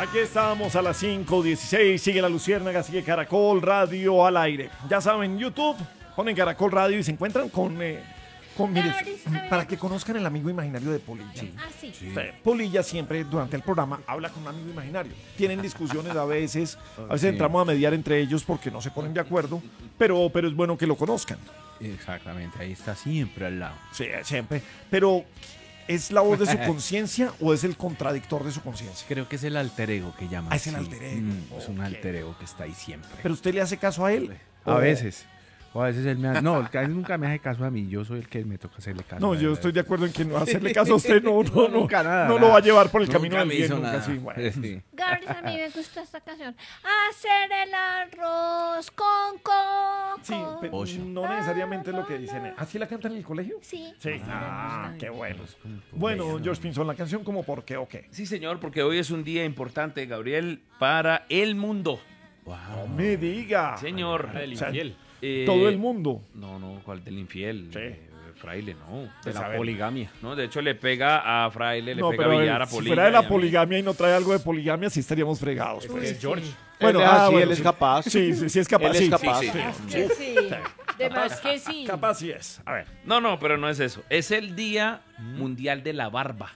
Aquí estamos a las 5:16. Sigue La Luciérnaga, sigue Caracol Radio al aire. Ya saben, YouTube, ponen Caracol Radio y se encuentran con miren, para que conozcan el amigo imaginario de Polilla. Sí. Polilla siempre durante el programa habla con un amigo imaginario. Tienen discusiones a veces entramos a mediar entre ellos porque no se ponen de acuerdo, pero es bueno que lo conozcan. Exactamente, ahí está siempre al lado. Sí, siempre. Pero, ¿es la voz de su conciencia o es el contradictor de su conciencia? Creo que es el alter ego que llaman. Es el alter ego. Es un alter ego que está ahí siempre. ¿Pero usted le hace caso a él? A veces. O a veces él me hace... No, él nunca me hace caso a mí. Yo soy el que me toca hacerle caso. No, yo estoy de acuerdo en que no hacerle caso a usted Nunca nada. No lo va a llevar por el camino del me bien. hizo Nunca, nada. sí, bueno. Sí. Gabriel, a mí me gusta esta canción. Hacer el arroz con coco. Sí, pero no necesariamente es lo que dicen. ¿Así la cantan en el colegio? Sí. Sí. Qué bueno. Bueno, George Pinzón, la canción como por qué o qué. Sí, señor, porque hoy es un día importante, Gabriel, para el mundo. No me diga. Señor. Del O sea, infiel. Todo el mundo. No, ¿cuál del infiel? Sí. Fraile, no. De la poligamia. No, de hecho le pega a Fraile, le No, pega a pero Villar, a si Polilla. fuera de y la a mí. poligamia y no trae algo de poligamia, sí estaríamos fregados. Pues. Es George. Bueno, Él es así, bueno, él es sí. capaz. Sí, es capaz. Él es sí, capaz. sí, sí. Sí. De más que sí. Capaz sí es. A ver. No, pero no es eso. Es el Día Mundial de la Barba.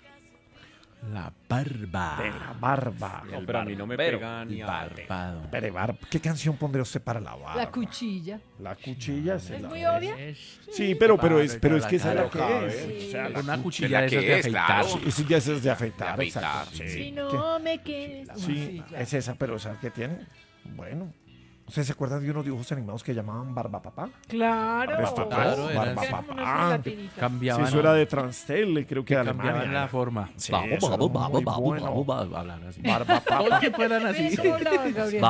La barba. De la barba. No, pero a mí no me barbero. pega ni a... Barbado. Pero, ¿qué canción pondría usted para la barba? La cuchilla. La cuchilla. ¿Es muy obvia? Sí, pero es que esa es la que es. Sí. O sea, Una cuchilla de que esas de es, afeitar. claro. eso ya es de afeitar. De afeitar, Exacto. sí. Si no me quedes. Sí, es esa, pero ¿sabes qué tiene? Bueno. ¿Ustedes se acuerdan de unos dibujos animados que llamaban Barba Papá? Claro. Claro, era Barba así. Papá. Sí, Cambiaban, eso era de Transtel, creo que de cambiaban Alemania. la forma. Sí, eso era muy bueno. Hablan así. Barba Todo Papá. el tiempo eran así. ¿Cómo hablaba, Gabriel?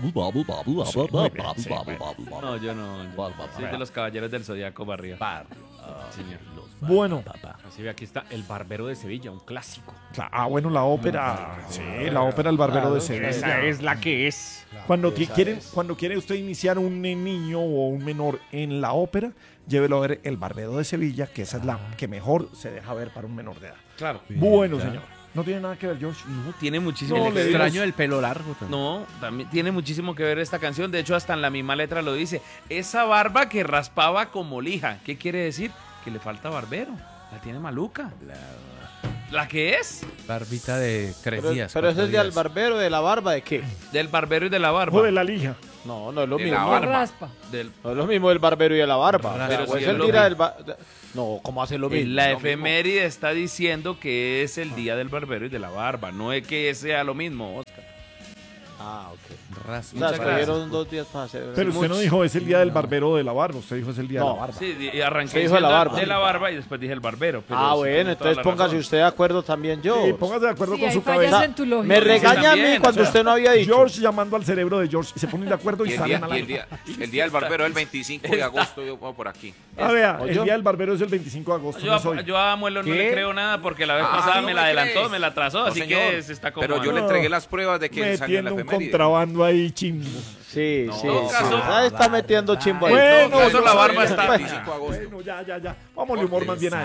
No, yo no. Soy de los caballeros del Zodíaco barriga. Señor. Bueno. Así ve, aquí está El Barbero de Sevilla, un clásico. Bueno, la ópera. Sí, la ópera El Barbero de Sevilla. Esa es la que es. Cuando quiere usted iniciar un niño o un menor en la ópera, llévelo a ver El Barbero de Sevilla, que esa es la que mejor se deja ver para un menor de edad. Claro. Bueno, señor. No tiene nada que ver, George. No, tiene muchísimo No, que le ver. Extraño el pelo largo. también. No, también tiene muchísimo que ver esta canción. De hecho, hasta en la misma letra lo dice. Esa barba que raspaba como lija. ¿Qué quiere decir? Que le falta barbero. La tiene maluca. ¿La que es? Barbita de 3 días. Pero ese 4 es del días. barbero, de la barba, ¿de qué? Del barbero y de la barba. O de la lija. No, no es lo De mismo. la No barba. raspa. Del- No es lo mismo el barbero y de la barba. Pero O sí es es el lo día mismo. del No, ¿cómo hace lo mismo? La Lo mismo. efeméride está diciendo que es el día del barbero y de la barba. No es que sea lo mismo, Oscar. Ah, ok. Raspa. O sea, Muchas gracias. escogieron 2 días para hacer. Pero usted no dijo es el día del barbero o de la barba, usted dijo es el día de No. la barba. Sí, y arranqué Se dijo de la diciendo barba. de la barba y después dije el barbero. pero Ah, sí bueno, tiene toda entonces la póngase razón. usted de acuerdo también yo. Sí, póngase de acuerdo Sí, con ahí su fallas cabeza. en tu lógica. Me regaña a también, mí cuando o sea, usted no había dicho. George llamando al cerebro de George y se ponen de acuerdo y, Y el salen día, al y aire. el día del barbero es el 25 de agosto, yo como por aquí. Vea, ¿O el yo? día del barbero es el 25 de agosto. no es hoy. Yo a Muelo no ¿Qué? le creo nada porque la vez Ah, pasada no me me la adelantó, crees. me la trazó, No, así señor. que se está como. Pero yo le entregué las pruebas de que salió en la Metiendo un efeméride. contrabando ahí chimbo. Sí, No, sí. todo sí. caso- Ahí está metiendo chimbo ahí. Bueno, En todo caso, la barba está- 25 de agosto. Bueno, ya. Vámonos humor más bien a